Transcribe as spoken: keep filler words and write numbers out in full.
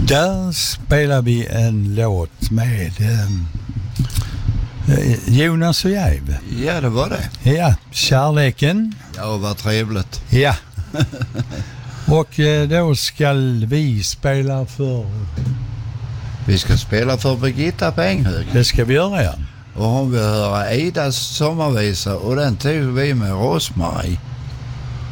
Där spelar vi en låt med eh, Jonas och Jäv. Ja, det var det. Ja, Kärleken. Ja, vad trevligt. Ja. Och eh, då ska vi spela för... Vi ska spela för Birgitta Penghög. Det ska vi göra, ja. Och hon vill höra Idas sommarvisa och den tog vi med Rosmarie.